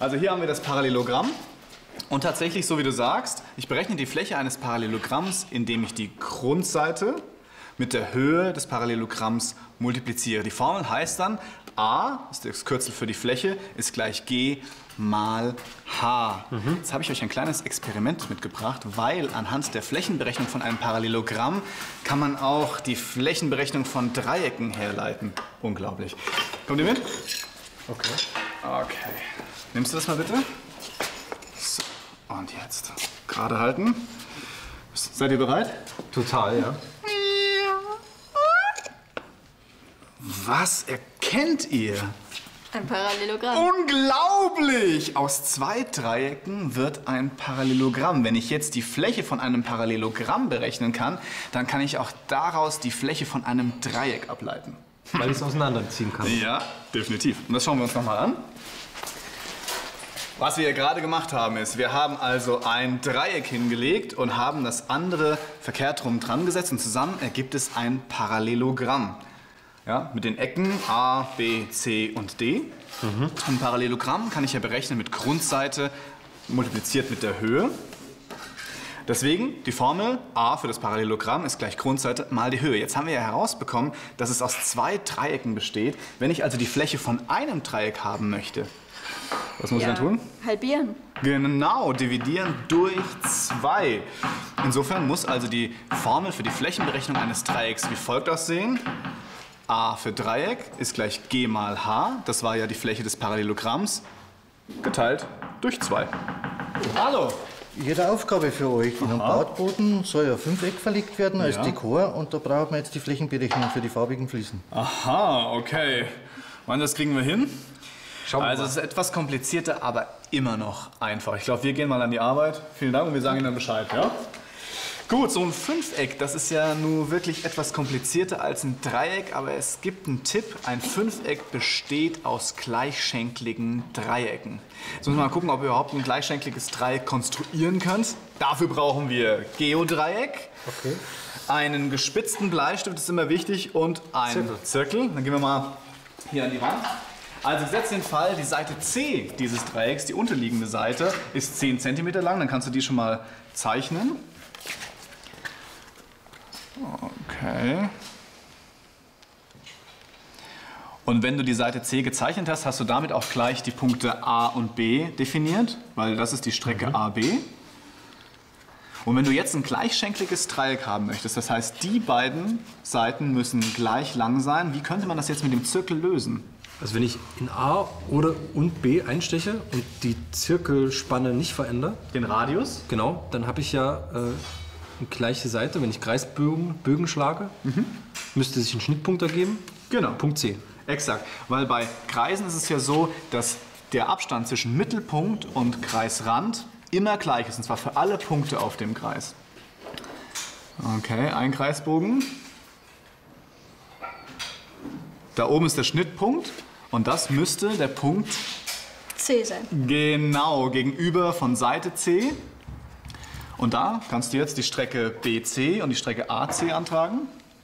Also hier haben wir das Parallelogramm. Und tatsächlich, so wie du sagst, ich berechne die Fläche eines Parallelogramms, indem ich die Grundseite mit der Höhe des Parallelogramms multipliziere. Die Formel heißt dann, a, ist das Kürzel für die Fläche, ist gleich g mal h. Jetzt habe ich euch ein kleines Experiment mitgebracht, weil anhand der Flächenberechnung von einem Parallelogramm kann man auch die Flächenberechnung von Dreiecken herleiten. Unglaublich. Kommt ihr mit? Okay. Okay. Nimmst du das mal bitte? So. Und jetzt gerade halten. Seid ihr bereit? Total, ja. Was erkennt ihr? Ein Parallelogramm. Unglaublich! Aus zwei Dreiecken wird ein Parallelogramm. Wenn ich jetzt die Fläche von einem Parallelogramm berechnen kann, dann kann ich auch daraus die Fläche von einem Dreieck ableiten. Weil ich es auseinanderziehen kann. Ja, definitiv. Und das schauen wir uns nochmal an. Was wir gerade gemacht haben ist, wir haben also ein Dreieck hingelegt und haben das andere verkehrt rum dran gesetzt und zusammen ergibt es ein Parallelogramm. Ja, mit den Ecken A, B, C und D. Ein Parallelogramm kann ich ja berechnen mit Grundseite multipliziert mit der Höhe. Deswegen die Formel A für das Parallelogramm ist gleich Grundseite mal die Höhe. Jetzt haben wir ja herausbekommen, dass es aus zwei Dreiecken besteht. Wenn ich also die Fläche von einem Dreieck haben möchte, was muss ich dann tun? Halbieren. Genau, dividieren durch 2. Insofern muss also die Formel für die Flächenberechnung eines Dreiecks wie folgt aussehen. A für Dreieck ist gleich G mal H, das war ja die Fläche des Parallelogramms, geteilt durch 2. Hallo! Ich hätte eine Aufgabe für euch. In einem Bauboden soll ein Fünfeck verlegt werden als Dekor und da brauchen wir jetzt die Flächenberechnung für die farbigen Fliesen. Aha, okay. Mann, das kriegen wir hin. Schauen wir Also mal. es ist etwas komplizierter, aber immer noch einfach. Ich glaube, wir gehen mal an die Arbeit. Vielen Dank und wir sagen Ihnen dann Bescheid, ja? Gut, so ein Fünfeck, das ist ja nun wirklich etwas komplizierter als ein Dreieck, aber es gibt einen Tipp, ein Fünfeck besteht aus gleichschenkligen Dreiecken. Jetzt müssen wir mal gucken, ob ihr überhaupt ein gleichschenkliges Dreieck konstruieren könnt. Dafür brauchen wir Geodreieck, einen gespitzten Bleistift, das ist immer wichtig, und einen Zirkel. Dann gehen wir mal hier an die Wand. Also gesetzt den Fall, die Seite C dieses Dreiecks, die unterliegende Seite, ist 10 cm lang, dann kannst du die schon mal zeichnen. Okay. Und wenn du die Seite C gezeichnet hast, hast du damit auch gleich die Punkte A und B definiert, weil das ist die Strecke AB. Und wenn du jetzt ein gleichschenkliges Dreieck haben möchtest, das heißt, die beiden Seiten müssen gleich lang sein, wie könnte man das jetzt mit dem Zirkel lösen? Also wenn ich in A oder und B einsteche und die Zirkelspanne nicht verändere, Den Radius? genau, dann habe ich ja eine gleiche Seite. Wenn ich Kreisbögen schlage, müsste sich ein Schnittpunkt ergeben. Genau. Punkt C. Exakt, weil bei Kreisen ist es ja so, dass der Abstand zwischen Mittelpunkt und Kreisrand immer gleich ist, und zwar für alle Punkte auf dem Kreis. Okay, ein Kreisbogen. Da oben ist der Schnittpunkt und das müsste der Punkt C sein. genau gegenüber von Seite C. Und da kannst du jetzt die Strecke BC und die Strecke AC antragen.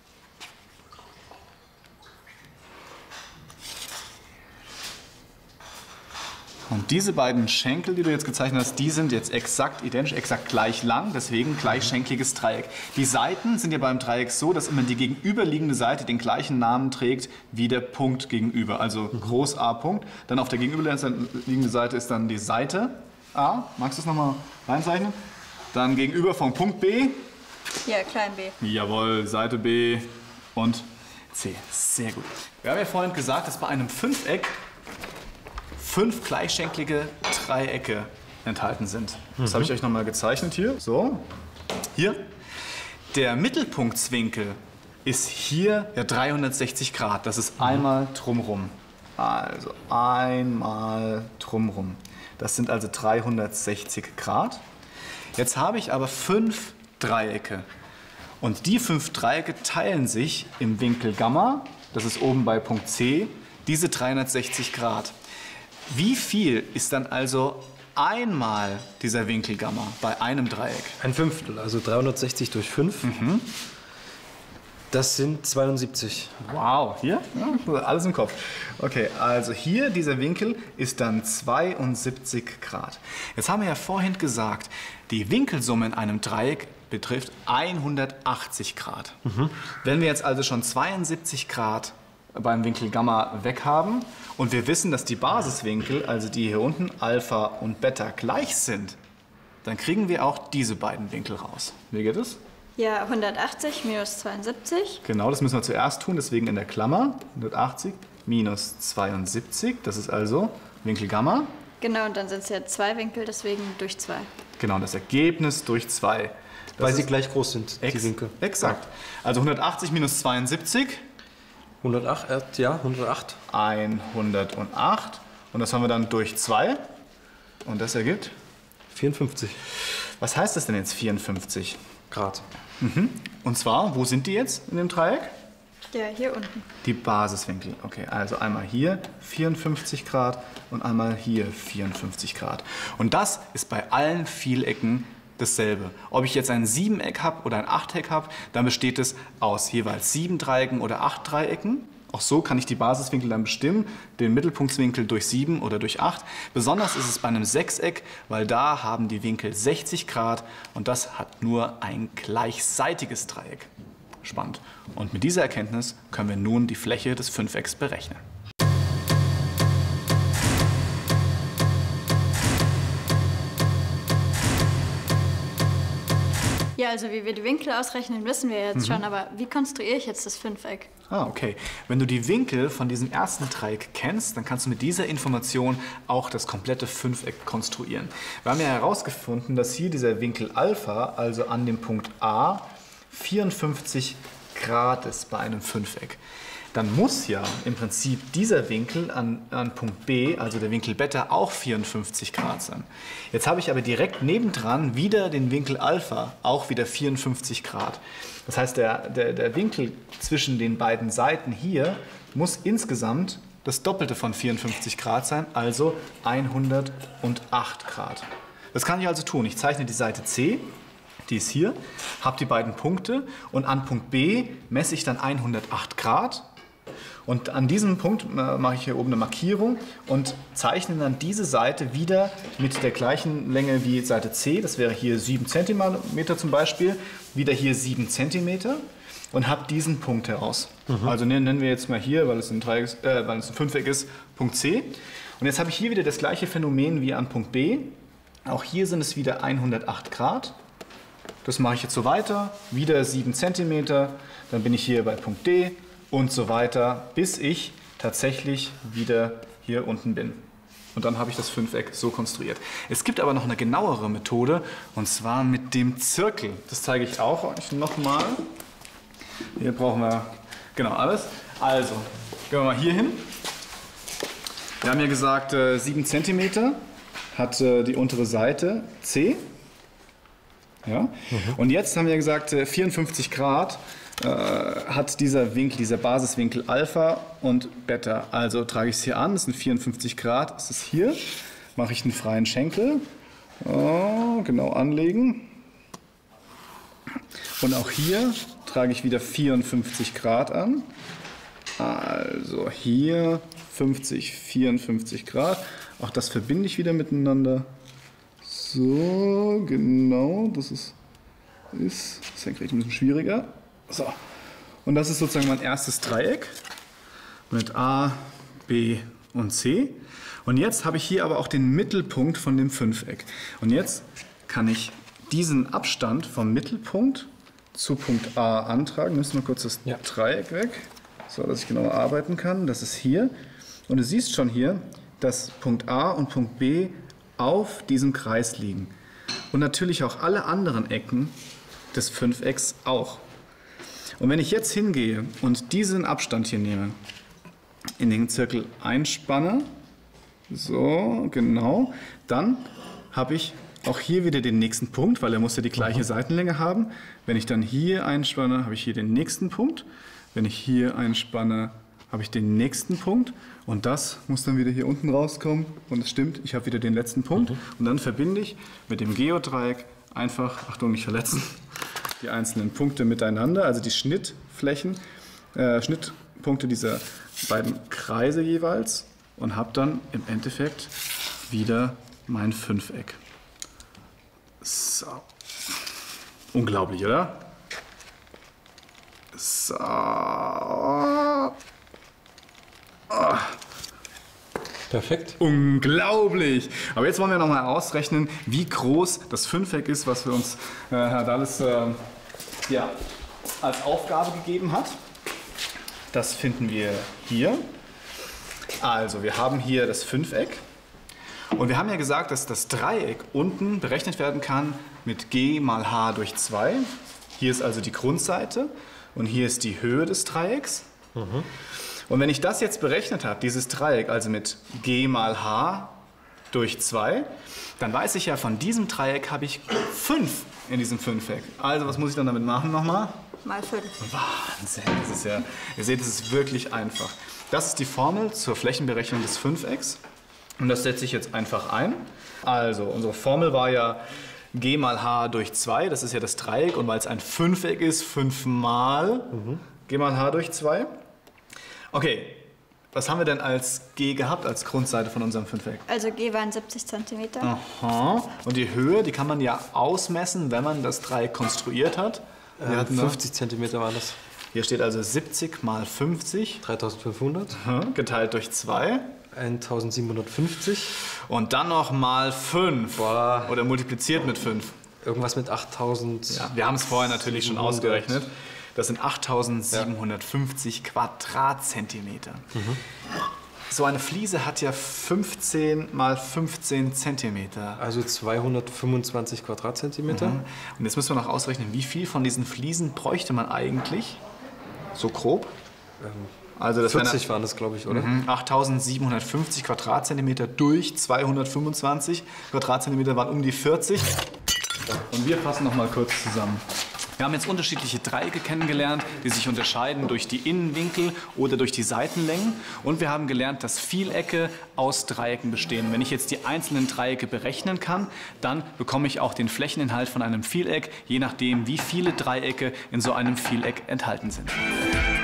Und diese beiden Schenkel, die du jetzt gezeichnet hast, die sind jetzt exakt identisch, exakt gleich lang, deswegen gleichschenkliges Dreieck. Die Seiten sind ja beim Dreieck so, dass immer die gegenüberliegende Seite den gleichen Namen trägt wie der Punkt gegenüber. Also Groß A Punkt. Dann auf der gegenüberliegenden Seite ist dann die Seite A. Magst du es nochmal reinzeichnen? Dann gegenüber vom Punkt B. Ja, klein b. Jawohl, Seite B und C. Sehr gut. Wir haben ja vorhin gesagt, dass bei einem Fünfeck 5 gleichschenklige Dreiecke enthalten sind. Das habe ich euch nochmal gezeichnet hier. So, hier. Der Mittelpunktswinkel ist hier ja 360 Grad. Das ist einmal drumrum. Also einmal drumrum. Das sind also 360 Grad. Jetzt habe ich aber 5 Dreiecke. Und die 5 Dreiecke teilen sich im Winkel Gamma, das ist oben bei Punkt C, diese 360 Grad. Wie viel ist dann also einmal dieser Winkel Gamma bei einem Dreieck? Ein Fünftel, also 360 durch 5. Das sind 72. Wow, hier? Ja, alles im Kopf. Okay, also hier dieser Winkel ist dann 72 Grad. Jetzt haben wir ja vorhin gesagt, die Winkelsumme in einem Dreieck betrifft 180 Grad. Wenn wir jetzt also schon 72 Grad beim Winkel Gamma weg haben und wir wissen, dass die Basiswinkel, also die hier unten, Alpha und Beta, gleich sind, dann kriegen wir auch diese beiden Winkel raus. Wie geht es? Ja, 180 minus 72. Genau, das müssen wir zuerst tun, deswegen in der Klammer 180 minus 72, das ist also Winkel Gamma. Genau, und dann sind es ja 2 Winkel, deswegen durch 2. Genau, das Ergebnis durch 2. Weil sie gleich groß sind, die Winkel. Exakt. Also 180 minus 72. 108, ja, 108. 108. Und das haben wir dann durch 2. Und das ergibt? 54 Was heißt das denn jetzt 54? Grad. Und zwar, wo sind die jetzt in dem Dreieck? Ja, hier unten. Die Basiswinkel. Okay, also einmal hier 54 Grad und einmal hier 54 Grad. Und das ist bei allen Vielecken dasselbe. Ob ich jetzt ein 7-Eck habe oder ein 8-Eck habe, dann besteht es aus jeweils 7 Dreiecken oder 8 Dreiecken. Auch so kann ich die Basiswinkel dann bestimmen, den Mittelpunktswinkel durch 7 oder durch 8. Besonders ist es bei einem 6-Eck, weil da haben die Winkel 60 Grad und das hat nur ein gleichseitiges Dreieck. Spannend. Und mit dieser Erkenntnis können wir nun die Fläche des 5-Ecks berechnen. Ja, also wie wir die Winkel ausrechnen, wissen wir jetzt schon, aber wie konstruiere ich jetzt das 5-Eck? Ah, okay. Wenn du die Winkel von diesem ersten Dreieck kennst, dann kannst du mit dieser Information auch das komplette 5-Eck konstruieren. Wir haben ja herausgefunden, dass hier dieser Winkel Alpha, also an dem Punkt A, 54 Grad ist bei einem 5-Eck. Dann muss ja im Prinzip dieser Winkel an Punkt B, also der Winkel Beta, auch 54 Grad sein. Jetzt habe ich aber direkt nebendran wieder den Winkel Alpha, auch wieder 54 Grad. Das heißt, der Winkel zwischen den beiden Seiten hier muss insgesamt das Doppelte von 54 Grad sein, also 108 Grad. Das kann ich also tun. Ich zeichne die Seite C, die ist hier, habe die beiden Punkte und an Punkt B messe ich dann 108 Grad. Und an diesem Punkt mache ich hier oben eine Markierung und zeichne dann diese Seite wieder mit der gleichen Länge wie Seite C. Das wäre hier 7 cm zum Beispiel, wieder hier 7 cm und habe diesen Punkt heraus. Also nennen wir jetzt mal hier, weil es ein 5-Eck ist, Punkt C. Und jetzt habe ich hier wieder das gleiche Phänomen wie an Punkt B. Auch hier sind es wieder 108 Grad. Das mache ich jetzt so weiter, wieder 7 cm, dann bin ich hier bei Punkt D. Und so weiter, bis ich tatsächlich wieder hier unten bin. Und dann habe ich das 5-Eck so konstruiert. Es gibt aber noch eine genauere Methode, und zwar mit dem Zirkel. Das zeige ich auch euch nochmal. Hier brauchen wir genau alles. Also, gehen wir mal hier hin. Wir haben ja gesagt, 7 cm hat die untere Seite C. Ja? Und jetzt haben wir gesagt, 54 Grad hat dieser Winkel, dieser Basiswinkel Alpha und Beta. Also trage ich es hier an, das sind 54 Grad, das ist hier. Mache ich einen freien Schenkel, genau anlegen. Und auch hier trage ich wieder 54 Grad an. Also hier 50, 54 Grad. Auch das verbinde ich wieder miteinander. So, genau, das ist senkrecht ein bisschen schwieriger. So, und das ist sozusagen mein erstes Dreieck mit A, B und C. Und jetzt habe ich hier aber auch den Mittelpunkt von dem 5-Eck. Und jetzt kann ich diesen Abstand vom Mittelpunkt zu Punkt A antragen. Nimmst du mal kurz das Dreieck weg, so dass ich genauer arbeiten kann. Das ist hier. Und du siehst schon hier, dass Punkt A und Punkt B auf diesem Kreis liegen. Und natürlich auch alle anderen Ecken des 5-Ecks auch. Und wenn ich jetzt hingehe und diesen Abstand hier nehme, in den Zirkel einspanne, so, genau, dann habe ich auch hier wieder den nächsten Punkt, weil er muss ja die gleiche Seitenlänge haben. Wenn ich dann hier einspanne, habe ich hier den nächsten Punkt. Wenn ich hier einspanne, habe ich den nächsten Punkt. Und das muss dann wieder hier unten rauskommen. Und es stimmt, ich habe wieder den letzten Punkt. Und dann verbinde ich mit dem Geodreieck einfach, Achtung, nicht verletzen, die einzelnen Punkte miteinander, also die Schnitt Schnittpunkte dieser beiden Kreise jeweils und habe dann im Endeffekt wieder mein Fünfeck. So. Unglaublich, oder? So. Perfekt. Unglaublich! Aber jetzt wollen wir nochmal ausrechnen, wie groß das Fünfeck ist, was wir uns Herr Dalles ja, als Aufgabe gegeben hat. Das finden wir hier. Also, wir haben hier das Fünfeck. Und wir haben ja gesagt, dass das Dreieck unten berechnet werden kann mit g mal h durch 2. Hier ist also die Grundseite und hier ist die Höhe des Dreiecks. Und wenn ich das jetzt berechnet habe, dieses Dreieck, also mit g mal h durch 2, dann weiß ich ja, von diesem Dreieck habe ich 5 in diesem Fünfeck. Also was muss ich dann damit machen nochmal? Mal 5. Wahnsinn, das ist ja, ihr seht, es ist wirklich einfach. Das ist die Formel zur Flächenberechnung des Fünfecks. Und das setze ich jetzt einfach ein. Also, unsere Formel war ja g mal h durch 2, das ist ja das Dreieck. Und weil es ein Fünfeck ist, 5 mal g mal h durch 2. Okay, was haben wir denn als g gehabt, als Grundseite von unserem Fünfeck? Also G waren 70 cm. Aha. Und die Höhe, die kann man ja ausmessen, wenn man das Dreieck konstruiert hat. Wir hatten 50 cm waren das. Hier steht also 70 mal 50. 3500. Geteilt durch 2. 1750. Und dann noch mal 5. Boah. Oder multipliziert mit 5. Irgendwas mit 8000. Ja, wir haben es vorher natürlich schon 700. ausgerechnet. Das sind 8750 Quadratzentimeter. So eine Fliese hat ja 15 mal 15 Zentimeter. Also 225 Quadratzentimeter. Und jetzt müssen wir noch ausrechnen, wie viel von diesen Fliesen bräuchte man eigentlich? So grob? Also das 40 waren das, glaube ich, oder? 8750 Quadratzentimeter durch 225 Quadratzentimeter waren um die 40. Und wir fassen noch mal kurz zusammen. Wir haben jetzt unterschiedliche Dreiecke kennengelernt, die sich unterscheiden durch die Innenwinkel oder durch die Seitenlängen. Und wir haben gelernt, dass Vielecke aus Dreiecken bestehen. Wenn ich jetzt die einzelnen Dreiecke berechnen kann, dann bekomme ich auch den Flächeninhalt von einem Vieleck, je nachdem, wie viele Dreiecke in so einem Vieleck enthalten sind.